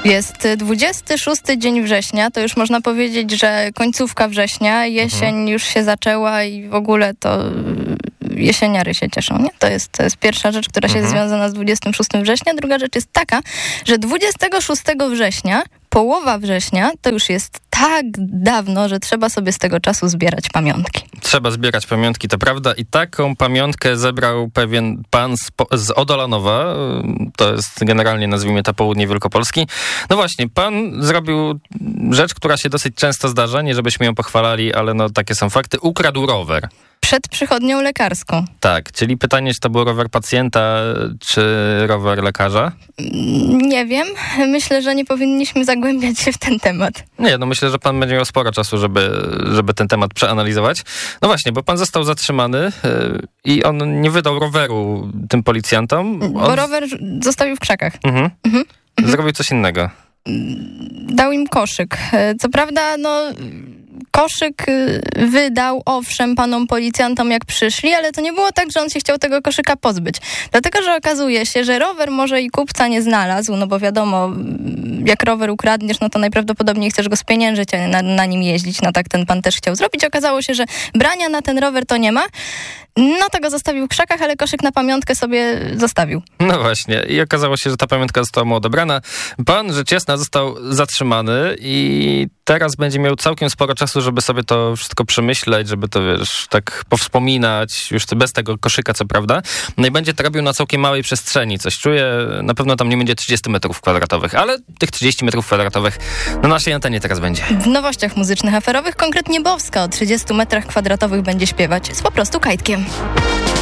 Jest 26 dzień września, to już można powiedzieć, że końcówka września, jesień już się zaczęła i w ogóle to jesieniary się cieszą, nie? To jest pierwsza rzecz, która się jest związana z 26 września. Druga rzecz jest taka, że 26 września, połowa września, to już jest tak dawno, że trzeba sobie z tego czasu zbierać pamiątki. Trzeba zbierać pamiątki, to prawda. I taką pamiątkę zebrał pewien pan z Odolanowa. To jest generalnie, nazwijmy to, południe Wielkopolski. No właśnie, pan zrobił rzecz, która się dosyć często zdarza. Nie żebyśmy ją pochwalali, ale no takie są fakty. Ukradł rower. Przed przychodnią lekarską. Tak, czyli pytanie, czy to był rower pacjenta, czy rower lekarza? Nie wiem. Myślę, że nie powinniśmy zagłębiać się w ten temat. Nie, no myślę, że pan będzie miał sporo czasu, żeby ten temat przeanalizować. No właśnie, bo pan został zatrzymany i on nie wydał roweru tym policjantom. Bo rower zostawił w krzakach. Zrobił coś innego. Dał im koszyk. Co prawda, koszyk wydał, owszem, panom policjantom jak przyszli, ale to nie było tak, że on się chciał tego koszyka pozbyć. Dlatego, że okazuje się, że rower może i kupca nie znalazł, no bo wiadomo, jak rower ukradniesz, no to najprawdopodobniej chcesz go spieniężyć, a na nim jeździć. No tak ten pan też chciał zrobić. Okazało się, że brania na ten rower to nie ma. No to go zostawił w krzakach, ale koszyk na pamiątkę sobie zostawił. No właśnie. I okazało się, że ta pamiątka została mu odebrana. Pan, rzecz jasna, został zatrzymany i teraz będzie miał całkiem sporo czasu, żeby sobie to wszystko przemyśleć, żeby to, tak powspominać, już bez tego koszyka, co prawda. No i będzie to robił na całkiem małej przestrzeni. Coś czuję, na pewno tam nie będzie 30 metrów kwadratowych, ale tych 30 metrów kwadratowych na naszej antenie teraz będzie. W nowościach muzycznych aferowych konkretnie Bowska o 30 metrach kwadratowych będzie śpiewać z Po prostu Kajtkiem.